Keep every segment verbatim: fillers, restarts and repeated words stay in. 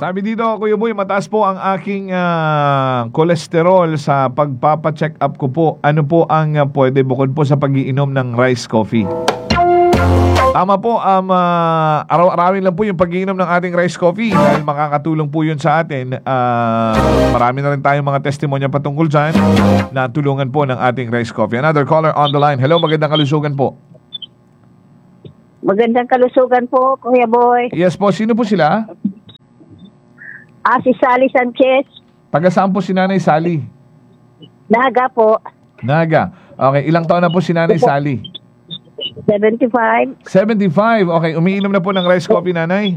Sabi dito, Kuya Boy, mataas po ang aking ah, cholesterol sa pagpapa-check up ko po. Ano po ang ah, pwede bukod po sa pag-iinom ng rice coffee? Tama po, um, uh, araw-arawin lang po yung pag-iinom ng ating rice coffee dahil makakatulong po yun sa atin. Uh, marami na rin tayong mga testimonya patungkol dyan na tulungan po ng ating rice coffee. Another caller on the line. Hello, magandang kalusugan po. Magandang kalusugan po, Kuya Boy. Yes po, sino po sila? Ah, si Sally Sanchez. Taga saan po si Nanay Sally? Naga po. Naga. Okay, ilang taon na po si Nanay Sally? seventy-five. seventy-five. Okay, umiinom na po ng rice coffee, Nanay?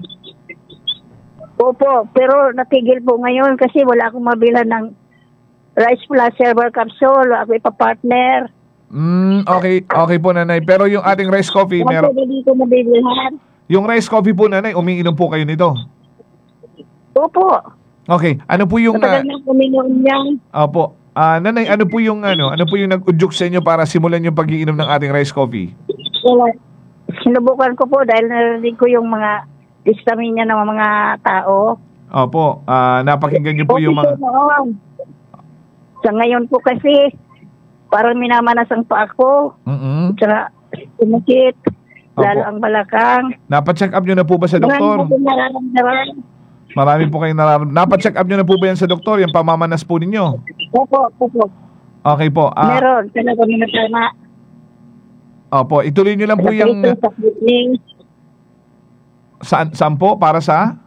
Opo, pero natigil po ngayon kasi wala akong mabila ng rice plus herbal capsule. Ako ipapartner. Mm, okay, okay po, Nanay. Pero yung ating rice coffee, meron... Ano dito mabibilhan? Yung rice coffee po, Nanay, umiinom po kayo nito? Opo. Okay, ano po yung... Matagal na kuminom niyan. Opo. Ah, Nanay, ano po yung ano, ano po yung nag-udyok sa inyo para simulan yung pag-iinom ng ating rice coffee? Wala. Sinubukan ko po dahil narinig ko yung mga testaminya ng mga tao. Opo, ah, napakinggan niyo po yung mga... Noon. Sa ngayon po kasi, parang minamanasang pa ako. Mm-mm. Tsaka, sumakit. Lalo Opo. ang balakang. Napa-check up niyo na po ba sa doktor? Marami po nararamdaman. Marami po kayong nararamdaman. Napa-check up niyo na po ba yan sa doktor? Yung pamamanas po ninyo? Opo, opo. Okay po. Ah, Meron. Talaga may natama. opo, ituloy niyo lang po yung... Sa sa kidney. Saan, saan po? Para sa?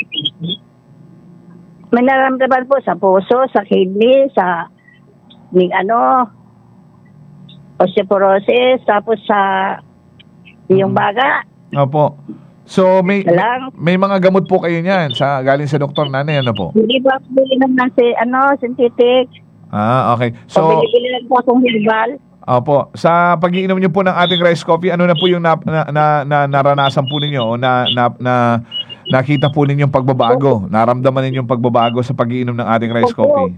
May nararamdaman po sa puso, sa kidney, sa ning ano, osteoporosis, tapos sa yung baga. Opo. So, may, Lang. may mga gamot po kayo niyan sa, galing sa doktor, Nanay, ano po? Hindi ba ako binom ng si, ano, synthetic? Ah, okay. So, So, pabili lang po akong herbal. opo, sa pag-iinom niyo po ng ating rice coffee, ano na po yung na, na, na, na naranasan po ninyo o na, na, na nakita po ninyong pagbabago? Naramdaman ninyong pagbabago sa pag-iinom ng ating rice Opo. coffee?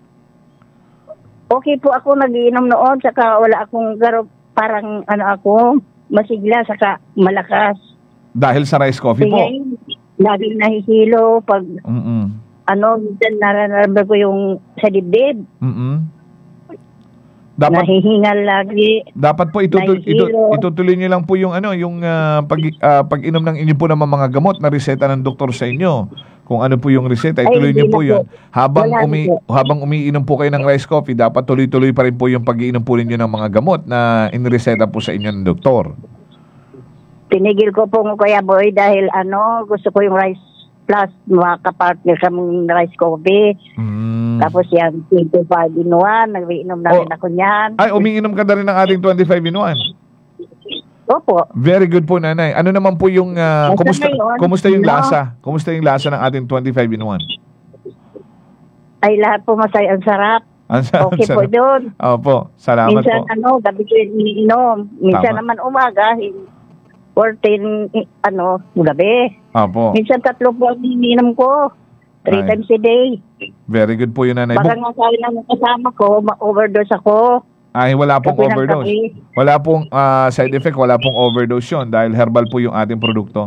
Okay po ako nagiinom noon, saka wala akong garo, parang ano ako, masigla, saka malakas. Dahil sa rice coffee po? Ngayon, laging nahihilo pag Mm-mm. ano, minsan nararamdaman ko yung sa dibdib. Mm-mm. Dapat Nahihingal lagi. dapat po itutul- itu- Nahihilo. itutuloy niyo lang po yung ano, yung ah, pag ah, pag-inom ng inyo po ng mga gamot na reseta ng doktor sa inyo. Kung ano po yung reseta, Ay, ituloy hindi niyo po na 'yun. po. Habang Wala na umi po. habang umiinom po kayo ng rice coffee, dapat tuloy-tuloy pa rin po yung pag-iinom po ninyo ng mga gamot na inireseta po sa inyo ng doktor. Tinigil ko po Kuya Boy dahil ano, gusto ko yung rice plus makapartner kaming rice coffee. Mm. Tapos yan, twenty-five in one, nag-iinom na Oh. rin ako niyan. Ay, umiinom ka na rin ng ating twenty-five in one. Opo. Very good po, Nanay. Ano naman po yung ah, Basta kumusta ngayon, kumusta yung no? lasa? Kumusta yung lasa ng ating twenty-five in one? Ay lahat po masaya, ang sarap. Ang sa- Okay ang po sarap. doon. Opo, salamat Minsan po. ano, gabi ko yung iniinom. Minsan Tama. naman umaga, fourteen, ano, gabi. Opo. Minsan tatlo po ang iniinom ko. Three Ay. times a day. Very good po yun, Nanay. Baka Bu- nga sabi ng kasama ko, ma-overdose ako. Ay, wala pong Kape ng overdose. kape. Wala pong ah, side effect, wala pong overdose yun dahil herbal po yung ating produkto.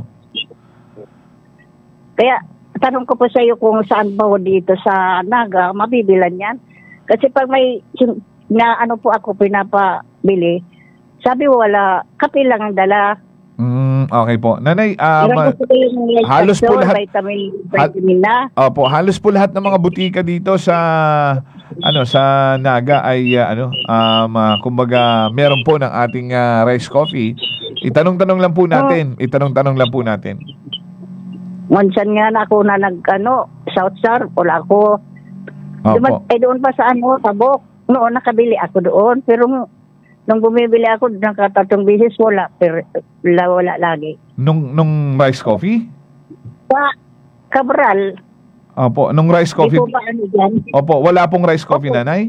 Kaya, tanong ko po sa iyo kung saan ba ho dito sa Naga, mabibilan yan. Kasi pag may, sin- na ano po ako pinapabili, sabi wala, kape lang ang dala. Mm, okay po. Nanay, um, Pero gusto ko yung rice halos po capsule, lahat- vitamin, ha- vitamin na. opo, halos po lahat ng mga butika dito sa ano sa Naga ay ah, ano um ah, kumbaga meron po ng ating ah, rice coffee. Itanong-tanong lang po natin. Itanong-tanong lang po natin. Minsan nga na ako na nag, ano, South Star, wala ako. Opo. Duman, eh doon pa sa ano, Tabok. Noon nakabili ako doon, pero nung bumibili ako, nakatatlong bisis, wala, pero wala, wala lagi. Nung nung rice coffee? Sa Cabral, Opo, nung rice coffee. di po ba ano dyan? Opo, wala pong rice coffee, Opo. Nanay?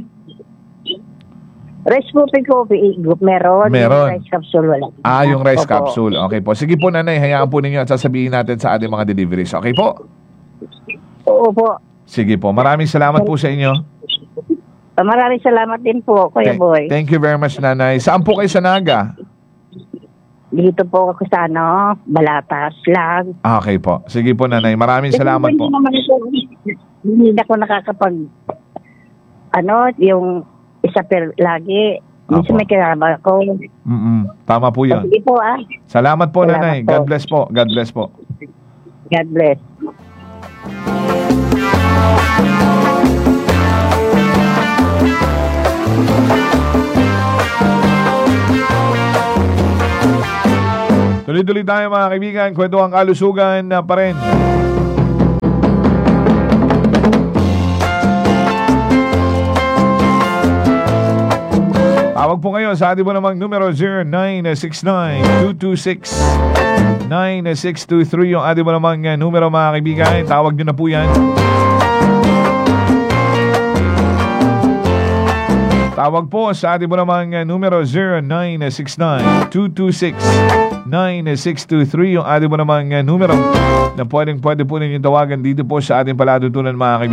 Rice coffee coffee, group meron. Meron. Yung rice capsule, wala. Ah, yung rice Opo. capsule. Okay po. Sige po, Nanay, hayaan po ninyo at sasabihin natin sa ating mga deliveries. Okay po? Oo po. Sige po. Maraming salamat po sa inyo. Ah, Maraming salamat din po, Kuya Thank, Boy. thank you very much, Nanay. Saan po kayo sa Naga? dito po ako sa ano, Balatas lang. Ah, okay po. Sige po, nanay. Maraming salamat Hindi po. naman ako- Hindi na ako nakakapag, ano, yung isa per lagi. Minsan Apo. may kinabang ako. Mm-mm. Tama po yun. Sige po ah. Salamat po, Salamat nanay. po. God bless po. God bless po. God bless. Tuloy-tuloy tayo mga kaibigan. Kwento ang kalusugan na pa rin. Tawag po ngayon sa ating mo namang numero zero nine six nine, two two six, nine six two three yung ating mo namang uh, numero mga kaibigan. Tawag nyo na po yan. Tawag po sa ating mo namang uh, numero zero nine six nine, two two six, nine six two three yung ating mo namang uh, numero na pwedeng pwede po ninyo tawagan dito po sa ating palatuntunan mga kaibigan.